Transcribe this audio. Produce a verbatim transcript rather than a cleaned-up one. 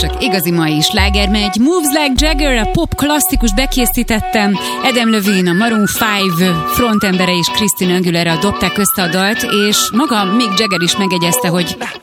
csak igazi mai sláger megy. Moves Like Jagger, a pop klasszikus bekészítettem. Adam Levine, a Maroon öt frontembere és Christina Aguilera dobták össze a dalt, és maga Mick Jagger is megegyezte, hogy